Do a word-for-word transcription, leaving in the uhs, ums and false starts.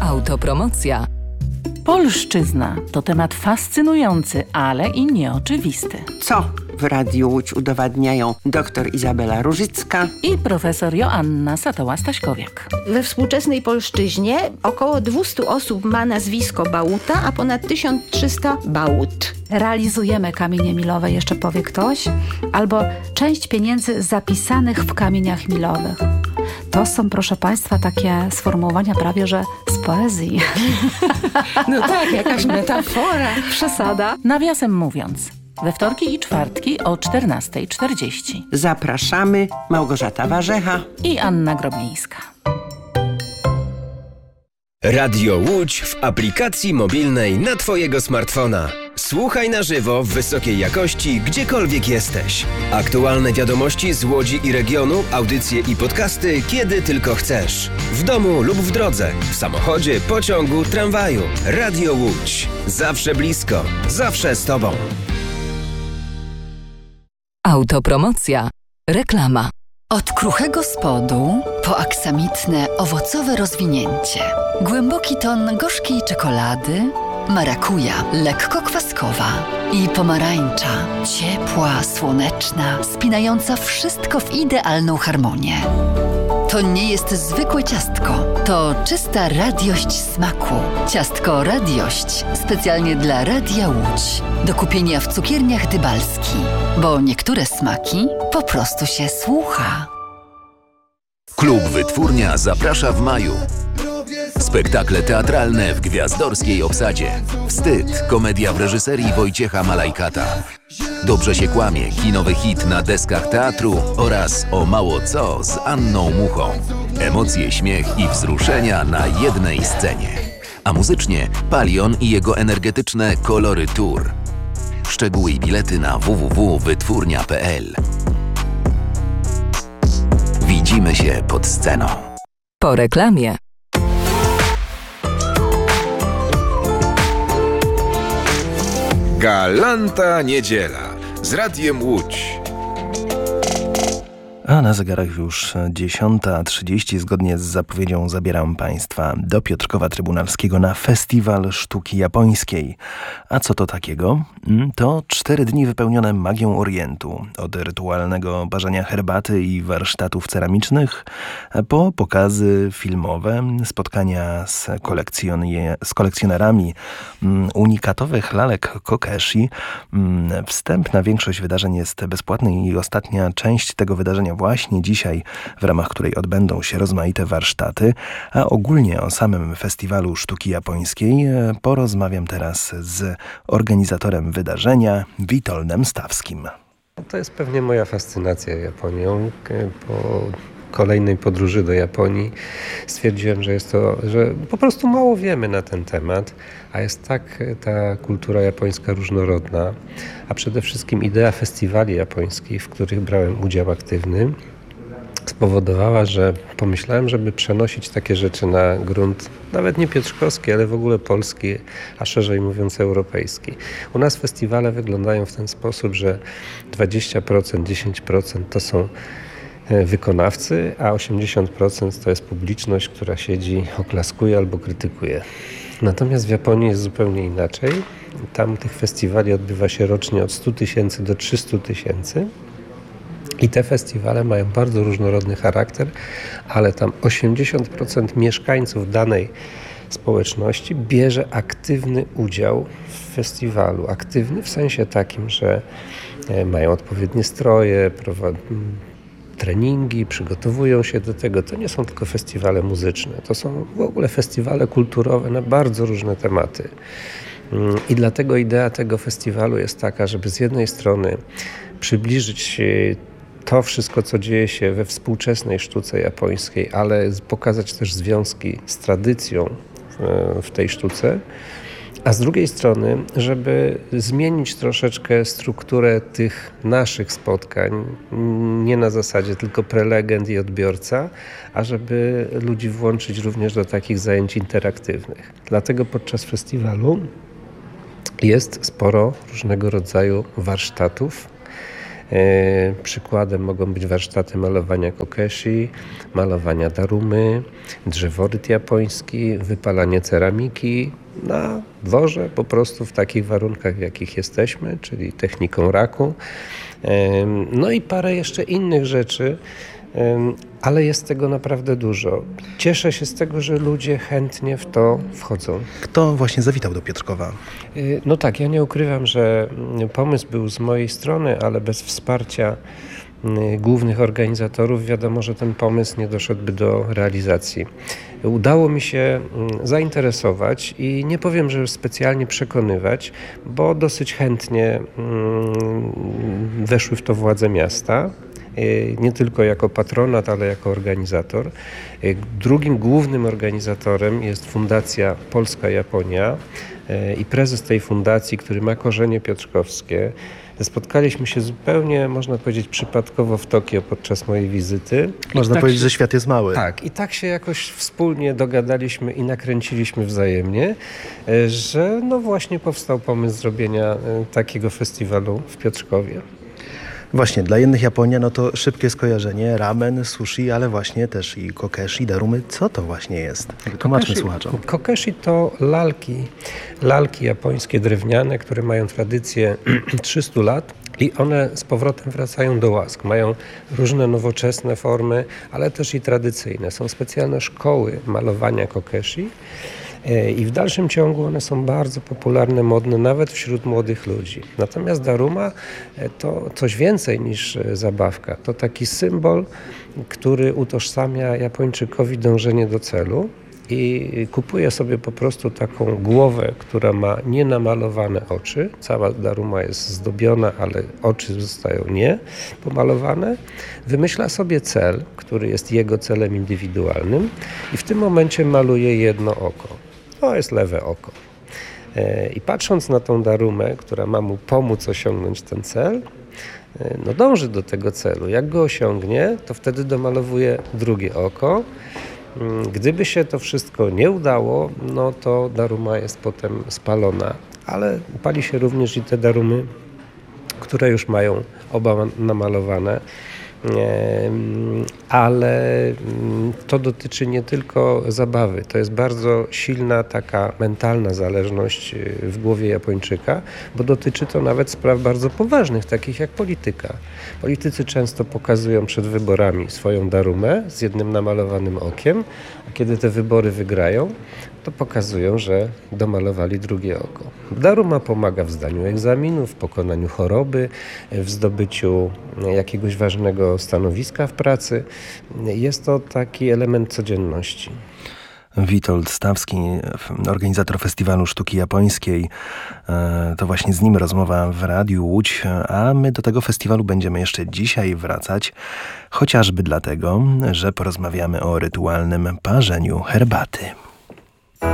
Autopromocja. Polszczyzna to temat fascynujący, ale i nieoczywisty. Co w Radiu Łódź udowadniają dr Izabela Różycka i profesor Joanna Satoła-Staśkowiak. We współczesnej polszczyźnie około dwieście osób ma nazwisko Bałuta, a ponad tysiąc trzysta Bałut. Realizujemy kamienie milowe, jeszcze powie ktoś, albo część pieniędzy zapisanych w kamieniach milowych. To są, proszę Państwa, takie sformułowania prawie, że z poezji. No tak, jakaś metafora. Przesada. Nawiasem mówiąc, we wtorki i czwartki o czternasta czterdzieści. Zapraszamy, Małgorzata Warzecha i Anna Groblińska. Radio Łódź w aplikacji mobilnej na Twojego smartfona. Słuchaj na żywo w wysokiej jakości, gdziekolwiek jesteś. Aktualne wiadomości z Łodzi i regionu, audycje i podcasty, kiedy tylko chcesz. W domu lub w drodze, w samochodzie, pociągu, tramwaju. Radio Łódź. Zawsze blisko, zawsze z Tobą. Autopromocja. Reklama. Od kruchego spodu po aksamitne, owocowe rozwinięcie. Głęboki ton gorzkiej czekolady, marakuja, lekko kwaskowa i pomarańcza, ciepła, słoneczna, spinająca wszystko w idealną harmonię. To nie jest zwykłe ciastko, to czysta radiość smaku. Ciastko Radiość, specjalnie dla Radia Łódź. Do kupienia w cukierniach Dybalski, bo niektóre smaki po prostu się słucha. Klub Wytwórnia zaprasza w maju. Spektakle teatralne w gwiazdorskiej obsadzie. Wstyd, komedia w reżyserii Wojciecha Malajkata. Dobrze się kłamie, kinowy hit na deskach teatru oraz O mało co z Anną Muchą. Emocje, śmiech i wzruszenia na jednej scenie. A muzycznie Palion i jego energetyczne Kolory Tour. Szczegóły i bilety na w w w kropka wytwórnia kropka p l. Widzimy się pod sceną. Po reklamie. Galanta niedziela z Radiem Łódź. A na zegarach już dziesiąta trzydzieści. Zgodnie z zapowiedzią zabieram Państwa do Piotrkowa Trybunalskiego na Festiwal Sztuki Japońskiej. A co to takiego? To cztery dni wypełnione magią Orientu. Od rytualnego parzenia herbaty i warsztatów ceramicznych, po pokazy filmowe, spotkania z, kolekcjonie, z kolekcjonerami unikatowych lalek Kokeshi. Wstęp na większość wydarzeń jest bezpłatny i ostatnia część tego wydarzenia właśnie dzisiaj, w ramach której odbędą się rozmaite warsztaty, a ogólnie o samym Festiwalu Sztuki Japońskiej porozmawiam teraz z organizatorem wydarzenia, Witoldem Stawskim. To jest pewnie moja fascynacja Japonią. Po kolejnej podróży do Japonii stwierdziłem, że jest to, że po prostu mało wiemy na ten temat, a jest tak ta kultura japońska różnorodna, a przede wszystkim idea festiwali japońskich, w których brałem udział aktywny, spowodowała, że pomyślałem, żeby przenosić takie rzeczy na grunt nawet nie piotrkowski, ale w ogóle polski, a szerzej mówiąc europejski. U nas festiwale wyglądają w ten sposób, że dwadzieścia procent, dziesięć procent to są wykonawcy, a osiemdziesiąt procent to jest publiczność, która siedzi, oklaskuje albo krytykuje. Natomiast w Japonii jest zupełnie inaczej. Tam tych festiwali odbywa się rocznie od stu tysięcy do trzystu tysięcy. I te festiwale mają bardzo różnorodny charakter, ale tam osiemdziesiąt procent mieszkańców danej społeczności bierze aktywny udział w festiwalu. Aktywny w sensie takim, że mają odpowiednie stroje, prowadzą treningi, przygotowują się do tego. To nie są tylko festiwale muzyczne, to są w ogóle festiwale kulturowe na bardzo różne tematy. I dlatego idea tego festiwalu jest taka, żeby z jednej strony przybliżyć to wszystko, co dzieje się we współczesnej sztuce japońskiej, ale pokazać też związki z tradycją w tej sztuce, a z drugiej strony, żeby zmienić troszeczkę strukturę tych naszych spotkań, nie na zasadzie tylko prelegent i odbiorca, a żeby ludzi włączyć również do takich zajęć interaktywnych. Dlatego podczas festiwalu jest sporo różnego rodzaju warsztatów, Przykładem mogą być warsztaty malowania kokeshi, malowania darumy, drzeworyt japoński, wypalanie ceramiki na dworze, po prostu w takich warunkach, w jakich jesteśmy, czyli techniką raku. No i parę jeszcze innych rzeczy, ale jest tego naprawdę dużo. Cieszę się z tego, że ludzie chętnie w to wchodzą. Kto właśnie zawitał do Piotrkowa? No tak, ja nie ukrywam, że pomysł był z mojej strony, ale bez wsparcia głównych organizatorów wiadomo, że ten pomysł nie doszedłby do realizacji. Udało mi się zainteresować i nie powiem, że specjalnie przekonywać, bo dosyć chętnie weszły w to władze miasta. Nie tylko jako patronat, ale jako organizator. Drugim głównym organizatorem jest Fundacja Polska-Japonia i prezes tej fundacji, który ma korzenie piotrkowskie. Spotkaliśmy się zupełnie, można powiedzieć, przypadkowo w Tokio podczas mojej wizyty. Można tak powiedzieć, się, że świat jest mały. Tak, i tak się jakoś wspólnie dogadaliśmy i nakręciliśmy wzajemnie, że no właśnie powstał pomysł zrobienia takiego festiwalu w Piotrkowie. Właśnie, dla jednych Japonia, no to szybkie skojarzenie, ramen, sushi, ale właśnie też i kokeshi, darumy. Co to właśnie jest? Tłumaczmy słuchaczom. Kokeshi to lalki, lalki japońskie drewniane, które mają tradycję trzystu lat i one z powrotem wracają do łask. Mają różne nowoczesne formy, ale też i tradycyjne. Są specjalne szkoły malowania kokeshi. I w dalszym ciągu one są bardzo popularne, modne, nawet wśród młodych ludzi. Natomiast daruma to coś więcej niż zabawka. To taki symbol, który utożsamia Japończykowi dążenie do celu i kupuje sobie po prostu taką głowę, która ma nienamalowane oczy. Cała daruma jest zdobiona, ale oczy zostają nie pomalowane. Wymyśla sobie cel, który jest jego celem indywidualnym i w tym momencie maluje jedno oko. To jest lewe oko. I patrząc na tą darumę, która ma mu pomóc osiągnąć ten cel, no dąży do tego celu. Jak go osiągnie, to wtedy domalowuje drugie oko. Gdyby się to wszystko nie udało, no to daruma jest potem spalona. Ale pali się również i te darumy, które już mają oba namalowane. Ale to dotyczy nie tylko zabawy. To jest bardzo silna taka mentalna zależność w głowie Japończyka, bo dotyczy to nawet spraw bardzo poważnych, takich jak polityka. Politycy często pokazują przed wyborami swoją darumę z jednym namalowanym okiem, a kiedy te wybory wygrają, to pokazują, że domalowali drugie oko. Daruma pomaga w zdaniu egzaminu, w pokonaniu choroby, w zdobyciu jakiegoś ważnego stanowiska w pracy. Jest to taki element codzienności. Witold Stawski, organizator Festiwalu Sztuki Japońskiej. To właśnie z nim rozmowa w Radiu Łódź, a my do tego festiwalu będziemy jeszcze dzisiaj wracać, chociażby dlatego, że porozmawiamy o rytualnym parzeniu herbaty.